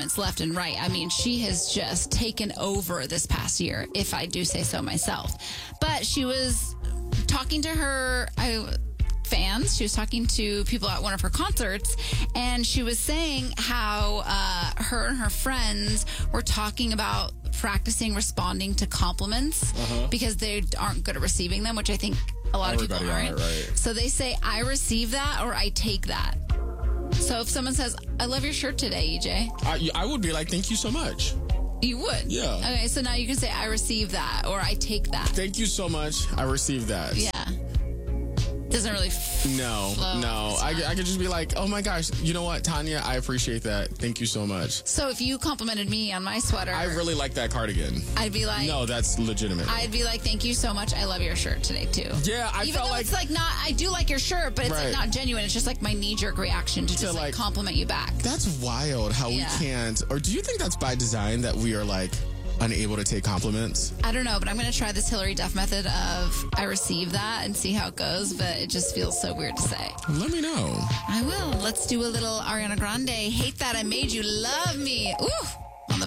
compliments left and right. I mean, she has just taken over this past year, if I do say so myself. But she was talking to her fans. She was talking to people at one of her concerts, and she was saying how her and her friends were talking about practicing responding to compliments because they aren't good at receiving them, which I think a lot of people aren't. Right. So they say, I receive that or I take that. So if someone says, I love your shirt today, EJ. I would be like, thank you so much. You would? Yeah. Okay, so now you can say, I receive that or I take that. Thank you so much. I received that. Yeah. Doesn't really No. I could just be like, oh my gosh, you know what, Tanya, I appreciate that. Thank you so much. So if you complimented me on my sweater, I really like that cardigan. I'd be like, no, that's legitimate. I'd be like, thank you so much. I love your shirt today too. Yeah, I Even felt though like it's like not, I do like your shirt, but it's Right. like not genuine. It's just like my knee-jerk reaction to just like compliment you back. that's wild how Yeah. we can't. Or do you think that's by design that we are like unable to take compliments? I don't know, but I'm going to try this Hillary Duff method of I receive that and see how it goes, but it just feels so weird to say. Let me know. I will. Let's do a little Ariana Grande. Hate that I made you love me. Ooh.